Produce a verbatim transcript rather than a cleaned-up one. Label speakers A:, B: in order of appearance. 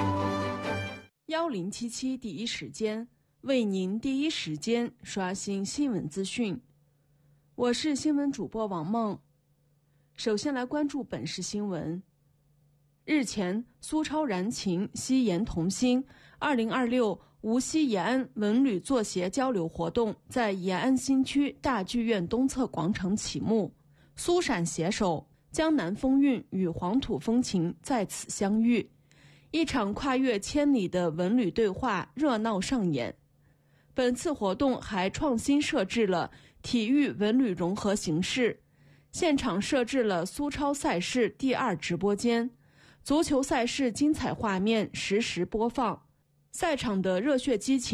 A: 幺零七七第一时间为您第一时间刷新新闻资讯。我是新闻主播王梦。首先来关注本市新闻。日前，苏超燃情西研同心二零二六无锡延安文旅作协交流活动在延安新区大剧院东侧广场启幕，苏陕携手，江南风韵与黄土风情在此相遇，一场跨越千里的文旅对话热闹上演。本次活动还创新设置了体育文旅融合形式，现场设置了苏超赛事第二直播间，足球赛事精彩画面实时播放，赛场的热血激情